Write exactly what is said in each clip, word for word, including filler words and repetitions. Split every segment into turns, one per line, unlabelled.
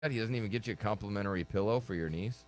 He doesn't even get you a complimentary pillow for your niece?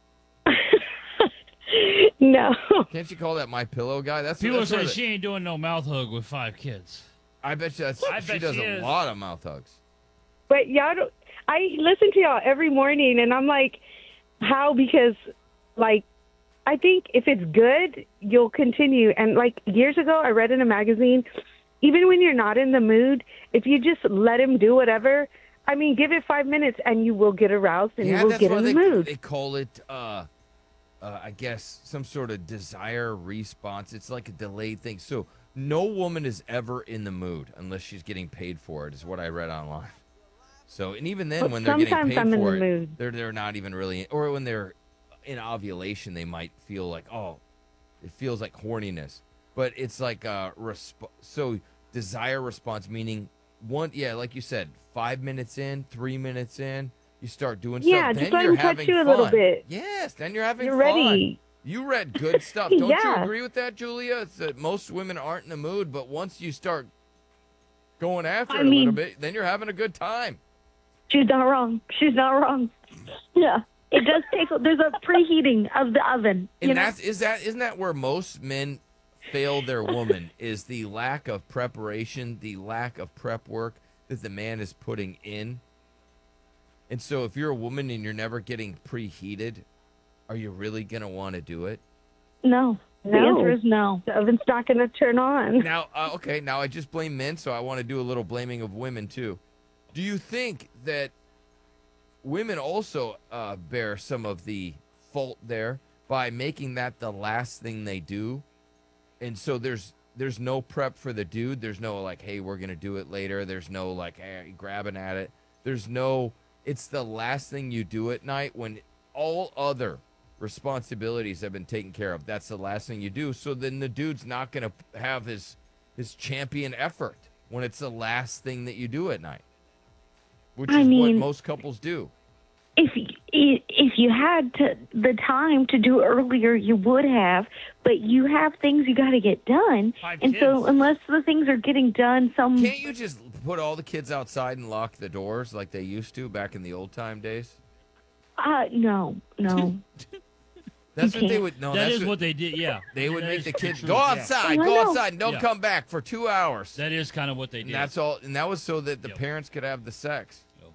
No.
Can't you call that my pillow guy? That's
People
that's
say
where the-
she ain't doing no mouth hug with five kids.
I bet you that's,
I
she
bet
does
she
a
is.
lot of mouth hugs.
But y'all don't, I listen to y'all every morning, and I'm like, how? Because, like, I think if it's good, you'll continue. And, like, years ago, I read in a magazine, even when you're not in the mood, if you just let him do whatever, I mean, give it five minutes, and you will get aroused, and
Yeah,
you will
that's
get
why
in the
they,
mood.
they call it, uh, uh, I guess, some sort of desire response. It's like a delayed thing. So no woman is ever in the mood unless she's getting paid for it, is what I read online. So, and even then,
But
when they're getting
sometimes
paid
I'm in
for
the
it,
mood.
they're they're not even really, or when they're in ovulation, they might feel like, oh, it feels like horniness. But it's like a resp- so desire response, meaning one, yeah, like you said, five minutes in, three minutes in, you start doing
Yeah,
stuff.
just
Then
let
you're
him touch
having
you a
fun.
little bit.
Yes, then you're having
You're
fun.
ready.
You read good stuff. Don't you
Yeah.
agree with that, Julia? It's that most women aren't in the mood, but once you start going after
I
it a little
mean-
bit, then you're having a good time.
She's not wrong. She's not wrong. Yeah. It does take, there's a preheating of the oven.
And
you know?
that's is that isn't that where most men fail their woman, is the lack of preparation, the lack of prep work that the man is putting in. And so if you're a woman and you're never getting preheated, are you really gonna want to do it?
No. The
No.
answer is no. The oven's not going to turn on.
Now, uh, okay, now I just blame men, so I want to do a little blaming of women too. Do you think that women also uh, bear some of the fault there by making that the last thing they do? And so there's there's no prep for the dude. There's no like, hey, we're gonna do it later. There's no like, hey, grabbing at it. There's no. It's the last thing you do at night when all other responsibilities have been taken care of. That's the last thing you do. So then the dude's not gonna have his his champion effort when it's the last thing that you do at night, which
I
is what
mean-
most couples do.
If if you had to, the time to do earlier, you would have. But you have things you got to get done,
Five
and so
kids.
unless the things are getting done, some
Can't you just put all the kids outside and lock the doors like they used to back in the old time days?
uh no no.
That's
You
what they
can't.
would. No,
that
that's
is
what,
what they did, yeah.
they would
That
make
is
the kids
true,
go
yeah.
outside,
Oh, I
go
know.
outside, and don't
Yeah.
come back for two hours.
That is kind of what they
and
did.
that's all. And that was so that the
Yep.
parents could have the sex.
Yep.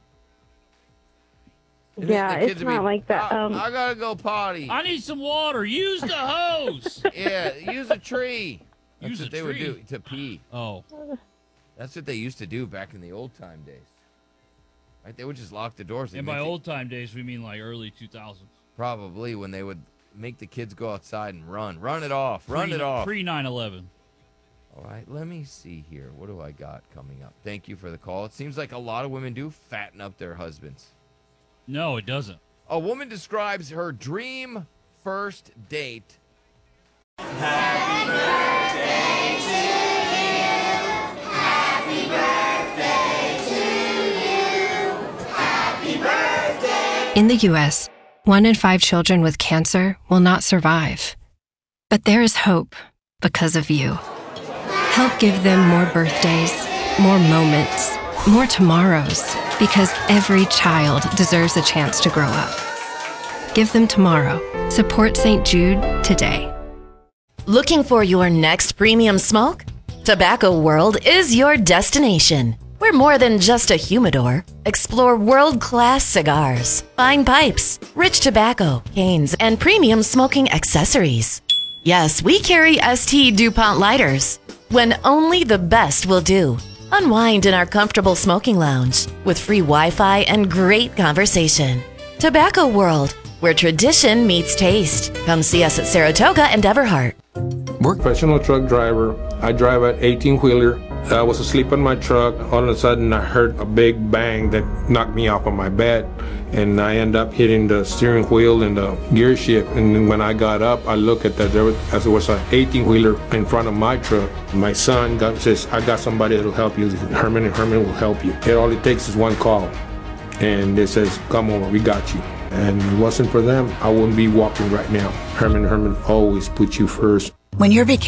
And the-
Yeah,
the
it's
kids would
not like that.
I,
Um,
I gotta go potty.
I need some water. Use the hose.
Yeah, use a tree. That's
Use
what
a
they would
tree.
do to pee.
Oh,
That's what they used to do back in the old time days. Right? They would just lock the doors.
and
make
by
the-
old time days, we mean like early two thousands.
probably when they would make the kids go outside and run, run it off, run it off.
Pre nine eleven.
All right, let me see here. What do I got coming up? Thank you for the call. It seems like a lot of women do fatten up their husbands.
No, it doesn't.
A woman describes her dream first date.
In the U S, one in five children with cancer will not survive. But there is hope because of you. Help give them more birthdays, more moments, more tomorrows, because every child deserves a chance to grow up. Give them tomorrow. Support Saint Jude today.
Looking for your next premium smoke? Tobacco World is your destination. We're more than just a humidor. Explore world-class cigars, fine pipes, rich tobacco, canes, and premium smoking accessories. Yes, we carry S T DuPont lighters. When only the best will do. Unwind in our comfortable smoking lounge with free Wi-Fi and great conversation. Tobacco World, where tradition meets taste. Come see us at Saratoga and Everhart.
Work professional truck driver. I drive an eighteen-wheeler. I was asleep in my truck. All of a sudden, I heard a big bang that knocked me off of my bed, and I end up hitting the steering wheel and the gear shift. And then when I got up, I look at that. There was, as there was an eighteen-wheeler in front of my truck. My son got, says, "I got somebody that'll help you. Herman and Herman will help you. It all it takes is one call." And it says, "Come over, we got you." And if it wasn't for them, I wouldn't be walking right now. Herman and Herman always put you first.
When your vacation